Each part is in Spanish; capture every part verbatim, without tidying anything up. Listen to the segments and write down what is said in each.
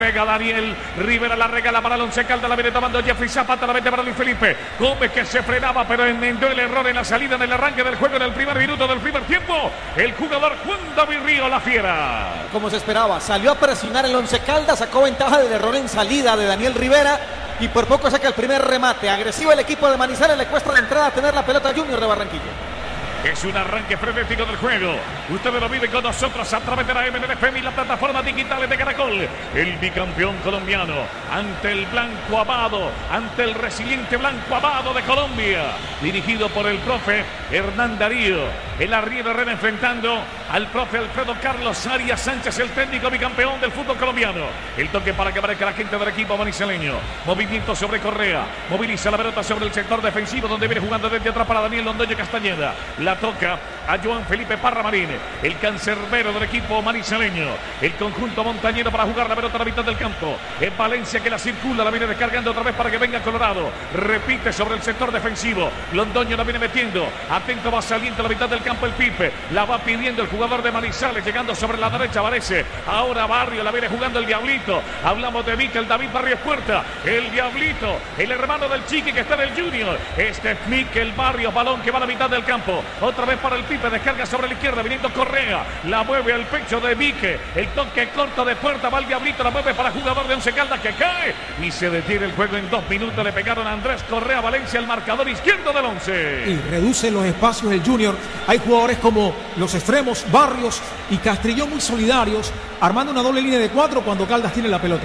Pega Daniel Rivera, la regala para el Once Caldas, la viene tomando Jeffrey Zapata, la mete para Luis Felipe Gómez, que se frenaba pero enmendó el error en la salida, en el arranque del juego, en el primer minuto del primer tiempo. El jugador Juan David Río, la fiera. Como se esperaba, salió a presionar el Once Caldas, sacó ventaja del error en salida de Daniel Rivera y por poco saca el primer remate. Agresivo el equipo de Manizales, le cuesta la entrada a tener la pelota Junior de Barranquilla. Es un arranque frenético del juego. Ustedes lo viven con nosotros a través de la M N F M y las plataformas digitales de Caracol. El bicampeón colombiano ante el blanco amado, ante el resiliente blanco amado de Colombia. Dirigido por el profe Hernán Darío. El arriero Herrera enfrentando al profe Alfredo Carlos Arias Sánchez, el técnico bicampeón del fútbol colombiano. El toque para que aparezca la gente del equipo manizaleño. Movimiento sobre Correa. Moviliza la pelota sobre el sector defensivo donde viene jugando desde atrás para Daniel Londoño Castañeda. La toca a Joan Felipe Parra Marín, el cancerbero del equipo manizaleño. El conjunto montañero para jugar la pelota a la mitad del campo. Es Valencia que la circula, la viene descargando otra vez para que venga Colorado. Repite sobre el sector defensivo. Londoño la viene metiendo. Atento, va saliendo a la mitad del campo el Pipe. La va pidiendo el jugador de Manizales, llegando sobre la derecha aparece. Ahora Barrio, la viene jugando el Diablito. Hablamos de Mikel David Barrios Puerta. El Diablito, el hermano del Chiqui que está en el Junior. Este es Mikel Barrios, balón que va a la mitad del campo. Otra vez para el Pipe, descarga sobre la izquierda, viniendo Correa, la mueve al pecho de Vique, el toque corto de Puerta, va el Diablito, la mueve para el jugador de Once Caldas que cae y se detiene el juego en dos minutos. Le pegaron a Andrés Correa Valencia, el marcador izquierdo del Once. Y reduce los espacios el Junior. Hay jugadores como los extremos, Barrios y Castrillón muy solidarios, armando una doble línea de cuatro cuando Caldas tiene la pelota.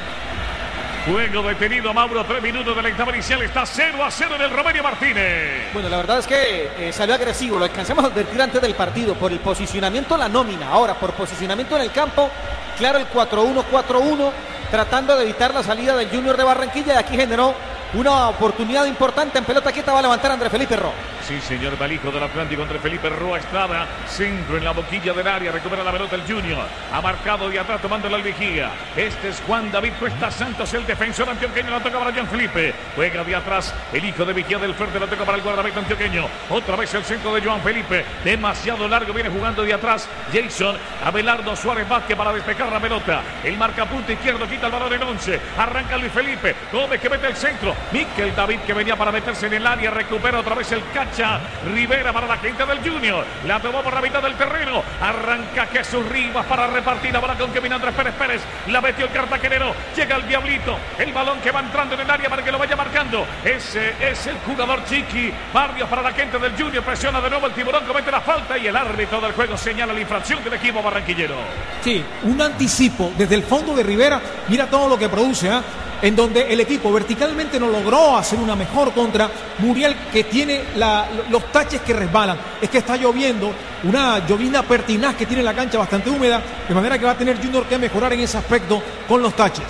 Juego detenido, Mauro, tres minutos de la etapa inicial, está cero a cero en el Romelio Martínez. Bueno, la verdad es que eh, salió agresivo, lo alcanzamos a advertir antes del partido, por el posicionamiento la nómina, ahora por posicionamiento en el campo, claro el cuatro uno cuatro uno, tratando de evitar la salida del Junior de Barranquilla y aquí generó una oportunidad importante. En pelota quieta va a levantar Andrés Felipe Roa. Sí, señor, Balijo del Atlántico entre Felipe Roa Estrada, centro en la boquilla del área, recupera la pelota el Junior, ha marcado de atrás tomando la vigía. Este es Juan David Cuesta Santos, el defensor antioqueño, la toca para Jean Felipe, juega de atrás el hijo de Vigía del Fuerte, la toca para el guardameta antioqueño, otra vez el centro de Joan Felipe, demasiado largo, viene jugando de atrás Jason, Abelardo Suárez Vázquez para despejar la pelota, el marcapunta izquierdo quita el balón en once, arranca Luis Felipe, Gómez que mete el centro, Mikel David que venía para meterse en el área, recupera otra vez el cacha Rivera para la gente del Junior, la tomó por la mitad del terreno, arranca Jesús Rivas para repartir la bola con Kevin Andrés Pérez Pérez, la metió el cartaquenero, llega el Diablito, el balón que va entrando en el área para que lo vaya marcando, ese es el jugador Chiqui Barrios para la gente del Junior, presiona de nuevo el Tiburón, comete la falta y el árbitro del juego señala la infracción del equipo barranquillero. Sí, un anticipo desde el fondo de Rivera, mira todo lo que produce, ¿eh? En donde el equipo verticalmente no logró hacer una mejor contra Muriel, que tiene la, los taches que resbalan. Es que está lloviendo, una llovizna pertinaz que tiene la cancha bastante húmeda, de manera que va a tener Junior que mejorar en ese aspecto con los taches.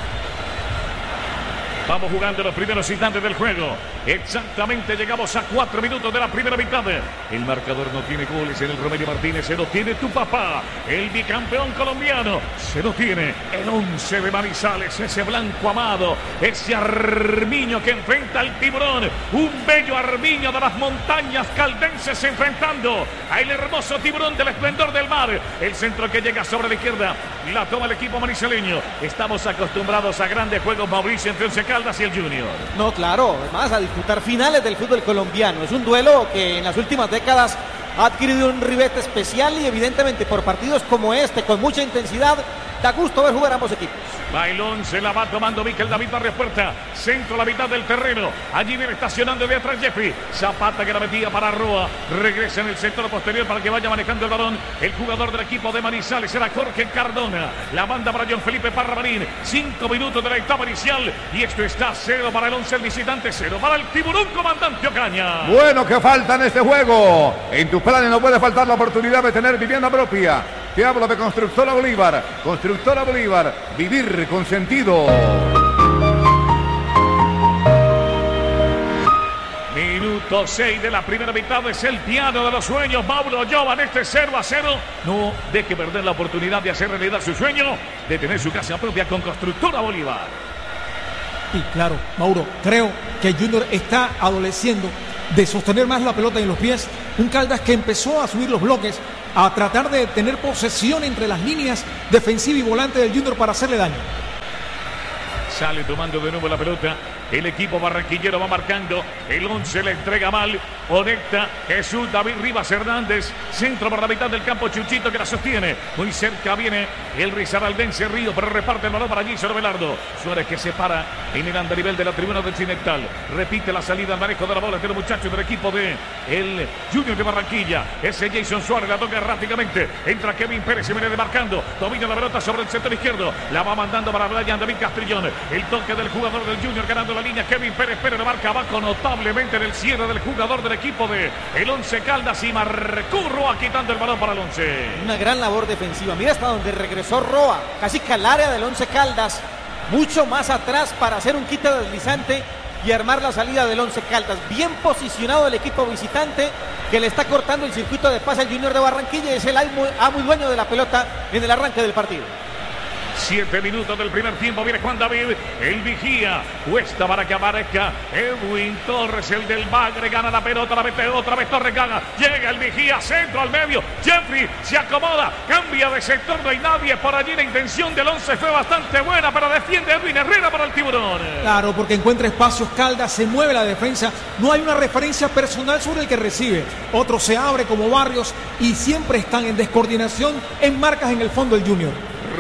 Vamos jugando los primeros instantes del juego. Exactamente llegamos a cuatro minutos de la primera mitad. El marcador no tiene goles en el Romelio Martínez. Se lo tiene tu papá, el bicampeón colombiano. Se lo tiene el once de Manizales, ese blanco amado, ese Armiño que enfrenta al Tiburón. Un bello Armiño de las montañas caldenses enfrentando al hermoso Tiburón del esplendor del mar. El centro que llega sobre la izquierda, la toma el equipo manizaleño. Estamos acostumbrados a grandes juegos, Mauricio, entre Once Caldas y el Junior. No, claro, además a disputar finales del fútbol colombiano. Es un duelo que en las últimas décadas ha adquirido un ribete especial y evidentemente por partidos como este, con mucha intensidad, da gusto ver jugar a ambos equipos. Bailón se la va tomando Mikel David Barrios Puerta, centro a la mitad del terreno, allí viene estacionando de atrás Jeffrey Zapata que la metía para Roa, regresa en el sector posterior para que vaya manejando el balón el jugador del equipo de Manizales, era Jorge Cardona, la banda para John Felipe Parra Marín, cinco minutos de la etapa inicial y esto está cero para el once, el visitante, cero para el Tiburón, comandante Ocaña. Bueno, que falta en este juego, en tus planes no puede faltar la oportunidad de tener vivienda propia. Te hablo de Constructora Bolívar. Constructora Bolívar, vivir con sentido. Minuto seis de la primera mitad, es el piano de los sueños. Mauro Jovan, este cero a cero. No deje perder la oportunidad de hacer realidad su sueño, de tener su casa propia con Constructora Bolívar. Y claro, Mauro, creo que Junior está adoleciendo de sostener más la pelota en los pies. Un Caldas que empezó a subir los bloques, a tratar de tener posesión entre las líneas defensiva y volante del Junior para hacerle daño. Sale tomando de nuevo la pelota. El equipo barranquillero va marcando. El once le entrega mal. Conecta Jesús David Rivas Hernández. Centro por la mitad del campo. Chuchito que la sostiene. Muy cerca viene el risaraldense Río, pero reparte el balón para Gisoro Velardo. Suárez que se para en el andarivel de la tribuna del Occidental. Repite la salida al manejo de la bola de los muchachos del equipo de el Junior de Barranquilla. Ese Jason Suárez la toca erráticamente. Entra Kevin Pérez y viene demarcando. Domina la pelota sobre el sector izquierdo. La va mandando para Brian David Castrillón. El toque del jugador del Junior ganando la línea. Kevin Pérez Pérez lo marca abajo notablemente en el cierre del jugador del equipo de el Once Caldas y Marco Roa quitando el balón para el Once. Una gran labor defensiva. Mira hasta donde regresó Roa. Casi que al área del Once Caldas. Mucho más atrás para hacer un quite deslizante y armar la salida del Once Caldas. Bien posicionado el equipo visitante que le está cortando el circuito de pase al Junior de Barranquilla y es el amo y dueño de la pelota en el arranque del partido. Siete minutos del primer tiempo. Viene Juan David, el vigía. Cuesta para que aparezca Edwin Torres, el del Bagre. Gana la pelota, la mete otra vez Torres, gana. Llega el vigía, centro al medio. Jeffrey se acomoda, cambia de sector. No hay nadie por allí. La intención del once fue bastante buena, pero defiende Edwin Herrera para el Tiburón. Claro, porque encuentra espacios Caldas, se mueve la defensa. No hay una referencia personal sobre el que recibe. Otro se abre como Barrios y siempre están en descoordinación en marcas en el fondo el Junior.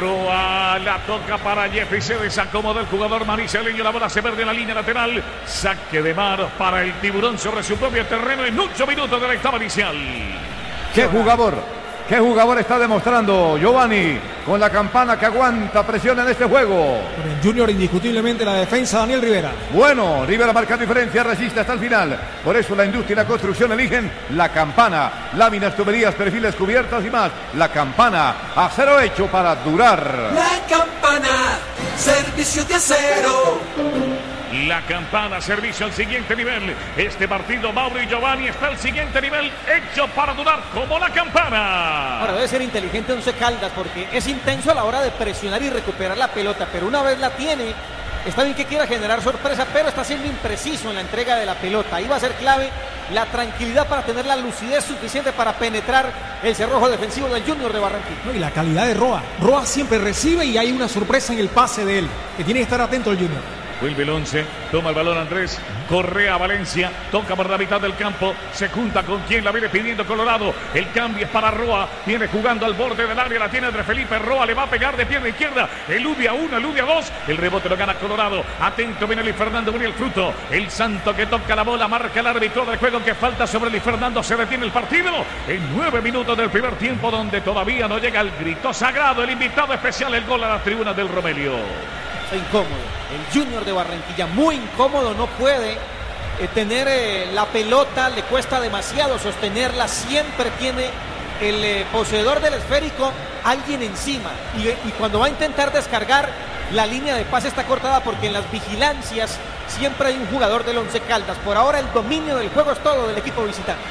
Roa la toca para Jeffrey, se desacomoda el jugador manizaleño, la bola se pierde en la línea lateral, saque de manos para el Tiburón sobre su propio terreno en ocho minutos de la etapa inicial. ¡Qué jugador! ¿Qué jugador está demostrando Giovanni con la campana que aguanta presión en este juego? Por el Junior indiscutiblemente la defensa Daniel Rivera. Bueno, Rivera marca diferencia, resiste hasta el final. Por eso la industria y la construcción eligen la campana. Láminas, tuberías, perfiles, cubiertas y más. La campana, acero hecho para durar. La campana, servicio de acero. La campana, servicio al siguiente nivel. Este partido, Mauro y Giovanni, está al siguiente nivel, hecho para durar como la campana. Ahora debe ser inteligente Once Caldas porque es intenso a la hora de presionar y recuperar la pelota, pero una vez la tiene, está bien que quiera generar sorpresa, pero está siendo impreciso en la entrega de la pelota. Ahí va a ser clave la tranquilidad para tener la lucidez suficiente para penetrar el cerrojo defensivo del Junior de Barranquilla. No, y la calidad de Roa. Roa siempre recibe y hay una sorpresa en el pase de él, que tiene que estar atento el Junior. Vuelve el once, toma el balón Andrés, Correa Valencia, toca por la mitad del campo, se junta con quien la viene pidiendo Colorado, el cambio es para Roa, viene jugando al borde del área, la tiene entre Felipe Roa, le va a pegar de pierna izquierda, eludia uno, eludia dos, el rebote lo gana Colorado, atento viene Luis Fernando Muriel Fruto, el Santo que toca la bola, marca el árbitro del juego que falta sobre Luis Fernando, se detiene el partido en nueve minutos del primer tiempo donde todavía no llega el grito sagrado, el invitado especial, el gol a las tribunas del Romelio. Incómodo, el Junior de Barranquilla muy incómodo, no puede eh, tener eh, la pelota, le cuesta demasiado sostenerla, siempre tiene el eh, poseedor del esférico alguien encima y, y cuando va a intentar descargar la línea de pase está cortada porque en las vigilancias siempre hay un jugador del Once Caldas. Por ahora el dominio del juego es todo del equipo visitante.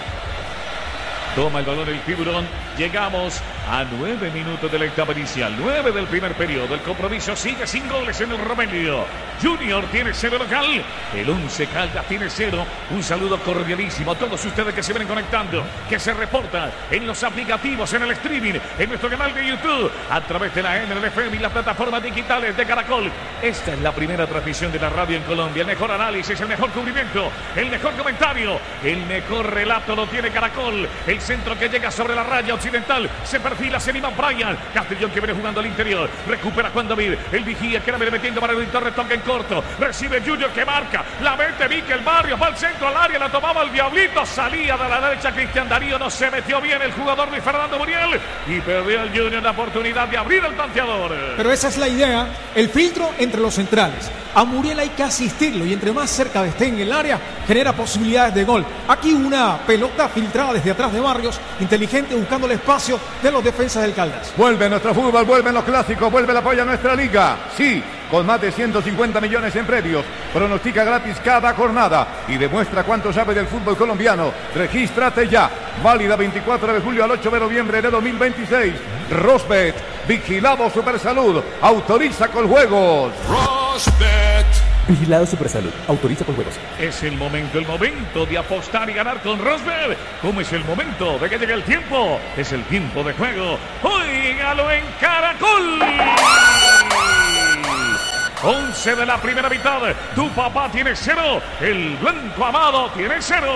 Toma el balón el Tiburón. Llegamos a nueve minutos de la etapa inicial. Nueve del primer periodo. El compromiso sigue sin goles en el Romelio. Junior tiene cero local. El Once Caldas tiene cero. Un saludo cordialísimo a todos ustedes que se vienen conectando, que se reportan en los aplicativos, en el streaming, en nuestro canal de YouTube, a través de la N L F M y las plataformas digitales de Caracol. Esta es la primera transmisión de la radio en Colombia. El mejor análisis, el mejor cubrimiento, el mejor comentario, el mejor relato lo tiene Caracol. El centro que llega sobre la raya occidental, se perfila, se anima Brian Castrillón que viene jugando al interior, recupera Juan David, el vigía que la viene metiendo para el Torres, toca en corto, recibe Junior que marca, la mete Mikel Barrios, va al centro al área, la tomaba el Diablito, salía de la derecha Cristian Darío, no se metió bien el jugador Luis Fernando Muriel y perdió el Junior la oportunidad de abrir el tanteador. Pero esa es la idea, el filtro entre los centrales. A Muriel hay que asistirlo y entre más cerca esté en el área genera posibilidades de gol. Aquí una pelota filtrada desde atrás de Barrios, inteligente buscando el espacio de los defensas del Caldas. Vuelve nuestro fútbol, vuelven los clásicos, vuelve el apoyo a nuestra liga. Sí, con más de ciento cincuenta millones en premios. Pronostica gratis cada jornada y demuestra cuánto sabe del fútbol colombiano. Regístrate ya. Válida veinticuatro de julio al ocho de noviembre de dos mil veintiséis. Rosbet, vigilado Supersalud, autoriza con juegos. Rosbet. Vigilado Supersalud, autoriza con juegos. Es el momento, el momento de apostar y ganar con Rosbet. ¿Cómo es el momento de que llegue el tiempo? Es el tiempo de juego. ¡Óigalo en Caracol! once de la primera mitad. Tu papá tiene cero. El Blanco Amado tiene cero.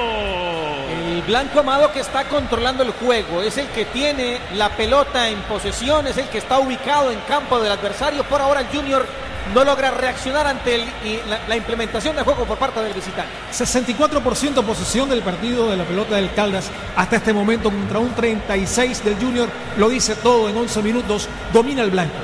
El Blanco Amado que está controlando el juego. Es el que tiene la pelota en posesión. Es el que está ubicado en campo del adversario. Por ahora el Junior no logra reaccionar ante el, y la, la implementación de juego por parte del visitante. sesenta y cuatro por ciento posesión del partido de la pelota del Caldas hasta este momento contra un treinta y seis del Junior. Lo dice todo en once minutos. Domina el blanco.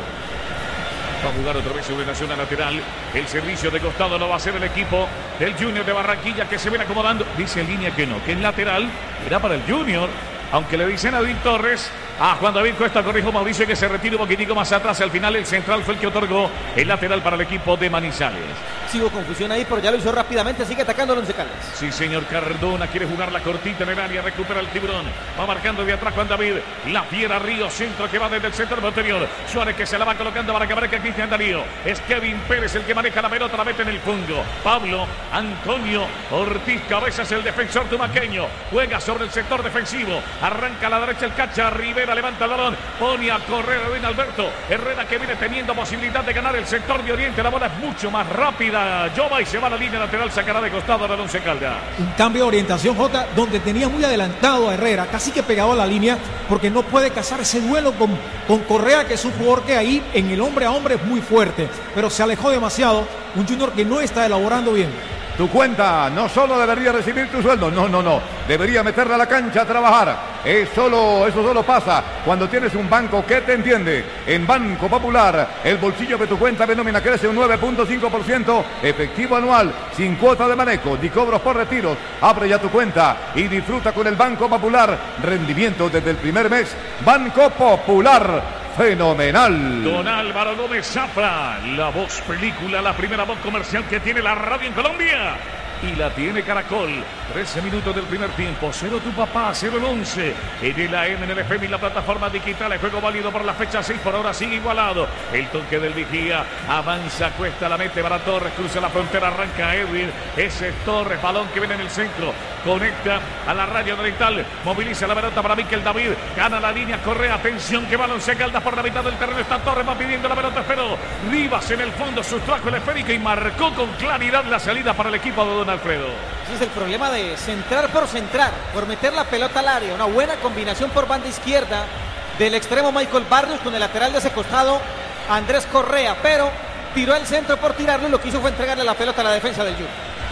Va a jugar otra vez sobre Nacional lateral. El servicio de costado lo va a hacer el equipo del Junior de Barranquilla, que se viene acomodando. Dice en línea que no, que es lateral. Era para el Junior. Aunque le dicen a David Torres, a Juan David Cuesta, corrijo Mauricio, que se retire un poquitico más atrás. Al final el central fue el que otorgó el lateral para el equipo de Manizales. Sí hubo confusión ahí, pero ya lo hizo rápidamente. Sigue atacando el Once Caldas. Sí, señor. Cardona quiere jugar la cortita en el área. Recupera el Tiburón. Va marcando de atrás Juan David. La Fiera Río, centro que va desde el centro posterior. Suárez que se la va colocando para que aparezca Cristian Darío. Es Kevin Pérez el que maneja la pelota. La mete en el fondo. Pablo Antonio Ortiz Cabezas, el defensor tumaqueño. Juega sobre el sector defensivo. Arranca a la derecha el Cacha. Rivera levanta el balón. Pone a correr a Edwin Alberto. Herrera que viene teniendo posibilidad de ganar el sector de Oriente. La bola es mucho más rápida. Jova y se va a la línea lateral. Sacará de costado al Once Caldas. Un cambio de orientación, Jota, donde tenía muy adelantado a Herrera. Casi que pegado a la línea porque no puede cazar ese duelo con, con Correa, que es un jugador que ahí en el hombre a hombre es muy fuerte. Pero se alejó demasiado. Un Junior que no está elaborando bien. Tu cuenta no solo debería recibir tu sueldo, no, no, no, debería meterla a la cancha a trabajar. Es solo, eso solo pasa cuando tienes un banco que te entiende. En Banco Popular, el bolsillo de tu cuenta de nómina crece un nueve punto cinco por ciento, efectivo anual, sin cuota de manejo, ni cobros por retiros. Abre ya tu cuenta y disfruta con el Banco Popular. Rendimiento desde el primer mes. Banco Popular. Fenomenal. Don Álvaro Gómez Zafra, la voz película, la primera voz comercial que tiene la radio en Colombia. Y la tiene Caracol. trece minutos del primer tiempo. Cero tu papá, cero el once. En el A M, en el F M y la plataforma digital. El juego válido por la fecha seis. Por ahora sigue igualado. El toque del vigía. Avanza, Cuesta, la mete para Torres. Cruza la frontera, arranca Edwin. Ese es Torres. Balón que viene en el centro. Conecta a la radio oriental. Moviliza la pelota para Miquel David. Gana la línea, corre. Atención que balón se calda por la mitad del terreno. Está Torres, va pidiendo la pelota. Pero Rivas en el fondo sustrajo el esférico y marcó con claridad la salida para el equipo de Don Alfredo. Ese es el problema de centrar por centrar, por meter la pelota al área. Una buena combinación por banda izquierda del extremo Michael Barrios con el lateral de ese costado Andrés Correa, pero tiró el centro por tirarlo y lo que hizo fue entregarle la pelota a la defensa del Junior.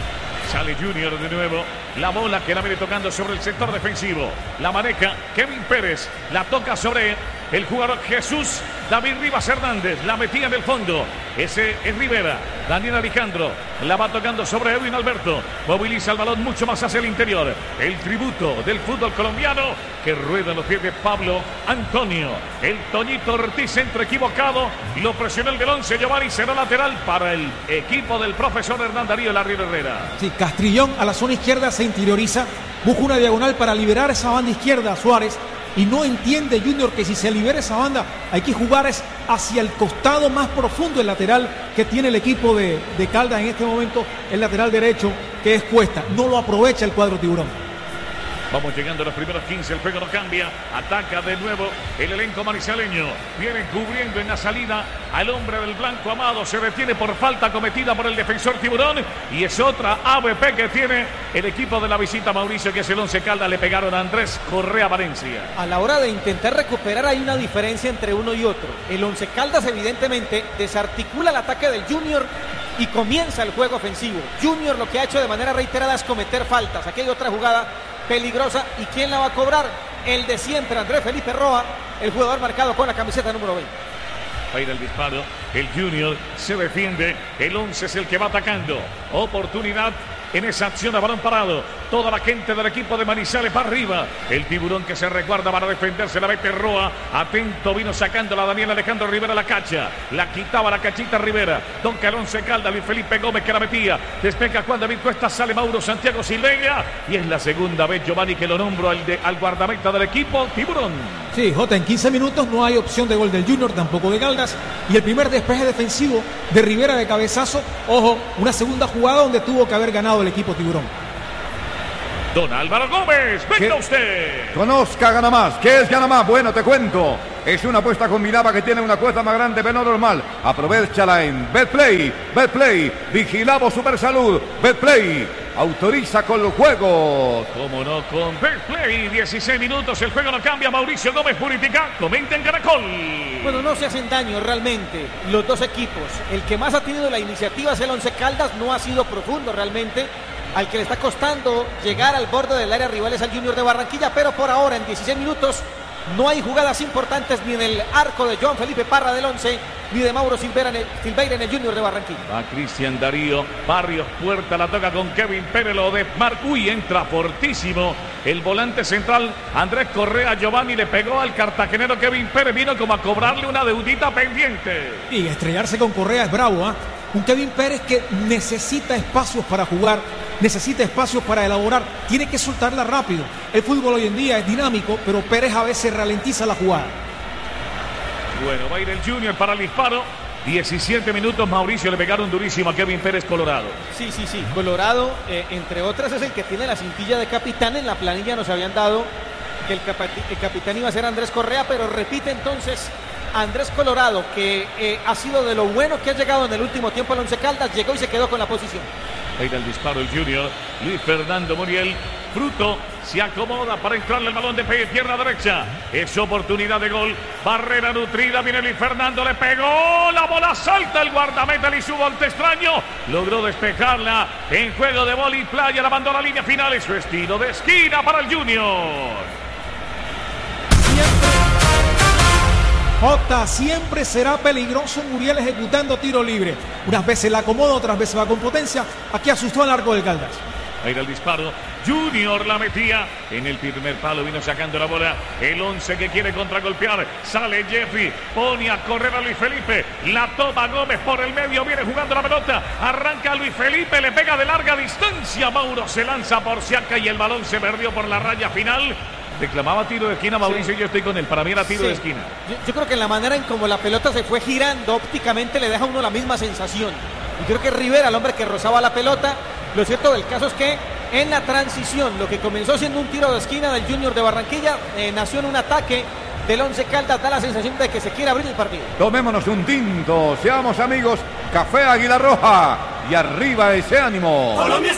Sale Junior de nuevo. La bola que la viene tocando sobre el sector defensivo. La maneja Kevin Pérez. La toca sobre el jugador Jesús David Rivas Hernández. La metía en el fondo. Ese es Rivera. Daniel Alejandro. La va tocando sobre Edwin Alberto. Moviliza el balón mucho más hacia el interior. El tributo del fútbol colombiano que rueda en los pies de Pablo Antonio. El Toñito Ortiz, centro equivocado. Lo presionó el del once. Giovanni será lateral para el equipo del profesor Hernán Darío Larriero Herrera. Sí, Castrillón a la zona izquierda se interioriza. Busca una diagonal para liberar esa banda izquierda a Suárez. Y no entiende Junior que si se libera esa banda hay que jugar es hacia el costado más profundo, el lateral que tiene el equipo de, de Caldas en este momento, el lateral derecho que es Cuesta. No lo aprovecha el cuadro tiburón. Vamos llegando a los primeros quince, el juego no cambia, ataca de nuevo el elenco manizaleño, viene cubriendo en la salida al hombre del Blanco Amado, se detiene por falta cometida por el defensor Tiburón y es otra A B P que tiene el equipo de la visita Mauricio, que es el Once Caldas. Le pegaron a Andrés Correa Valencia. A la hora de intentar recuperar hay una diferencia entre uno y otro. El Once Caldas evidentemente desarticula el ataque del Junior y comienza el juego ofensivo. Junior lo que ha hecho de manera reiterada es cometer faltas. Aquí hay otra jugada peligrosa. ¿Y quién la va a cobrar? El de siempre, Andrés Felipe Roa, el jugador marcado con la camiseta número veinte. Va a ir el disparo, el Junior se defiende, el once es el que va atacando. Oportunidad en esa acción a balón parado. Toda la gente del equipo de Manizales va arriba. El Tiburón que se resguarda para defenderse, la mete Roa. Atento, vino sacándola Daniel Alejandro Rivera, la cacha. La quitaba la cachita Rivera. Don Calonce Caldas, Luis Felipe Gómez que la metía. Despeja Juan David Cuesta, sale Mauro Santiago Silveira. Y es la segunda vez, Giovanni, que lo nombro al, de, al guardameta del equipo Tiburón. Sí, Jota, en quince minutos no hay opción de gol del Junior, tampoco de Caldas. Y el primer despeje defensivo de Rivera de cabezazo. Ojo, una segunda jugada donde tuvo que haber ganado el equipo Tiburón. Don Álvaro Gómez, venga usted. Conozca Gana Más. ¿Qué es Gana Más? Bueno, te cuento. Es una apuesta combinada que tiene una cuota más grande pero no normal. Aprovechala en Betplay. Betplay, vigilamos Supersalud. Betplay, autoriza con los juegos. Cómo no, con Betplay. dieciséis minutos, el juego no cambia. Mauricio Gómez Puritica, comenta en Caracol. Bueno, no se hacen daño realmente los dos equipos. El que más ha tenido la iniciativa es el Once Caldas, no ha sido profundo realmente. Al que le está costando llegar al borde del área rival es al Junior de Barranquilla, pero por ahora en dieciséis minutos no hay jugadas importantes ni en el arco de Joan Felipe Parra del Once, ni de Mauro Silveira en el, Silveira en el Junior de Barranquilla. Va Cristian Darío, Barrios Puerta, la toca con Kevin Pérez, lo de Marcuy, entra fortísimo el volante central Andrés Correa. Giovanni le pegó al cartagenero Kevin Pérez, vino como a cobrarle una deudita pendiente. Y estrellarse con Correa es bravo, ¿ah? ¿eh? Un Kevin Pérez que necesita espacios para jugar, necesita espacios para elaborar, tiene que soltarla rápido. El fútbol hoy en día es dinámico, pero Pérez a veces ralentiza la jugada. Bueno, va a ir el Junior para el disparo. diecisiete minutos, Mauricio, le pegaron durísimo a Kevin Pérez, Colorado. Sí, sí, sí, Colorado, eh, entre otras, es el que tiene la cintilla de capitán. En la planilla nos habían dado que el, capa el capitán iba a ser Andrés Correa, pero repite entonces Andrés Colorado, que eh, ha sido de lo bueno que ha llegado en el último tiempo al Once Caldas, llegó y se quedó con la posición. Ahí va el disparo el Junior, Luis Fernando Muriel, Fruto se acomoda para entrarle el balón de pierna derecha, es oportunidad de gol, barrera nutrida, viene Luis Fernando, le pegó, la bola salta el guardameta, y su volte extraño, logró despejarla en juego de vóley playa, la mandó a la línea final, es su estilo de esquina para el Junior. Jota, siempre será peligroso Muriel ejecutando tiro libre. Unas veces la acomoda, otras veces va con potencia. Aquí asustó al arco del Caldas. Ahí era el disparo. Junior la metía en el primer palo, vino sacando la bola. El once que quiere contragolpear. Sale Jeffrey, pone a correr a Luis Felipe. La toma Gómez por el medio, viene jugando la pelota. Arranca Luis Felipe, le pega de larga distancia. Mauro se lanza por Siaca y el balón se perdió por la raya final. Reclamaba tiro de esquina Mauricio, sí. Yo estoy con él, para mí era tiro sí. de esquina. Yo, yo creo que en la manera en como la pelota se fue girando ópticamente le deja a uno la misma sensación. Y creo que Rivera, el hombre que rozaba la pelota, lo cierto del caso es que en la transición, lo que comenzó siendo un tiro de esquina del Junior de Barranquilla, eh, nació en un ataque del Once Caldas, da la sensación de que se quiere abrir el partido. Tomémonos un tinto, seamos amigos, Café Águila Roja y arriba ese ánimo. Colombia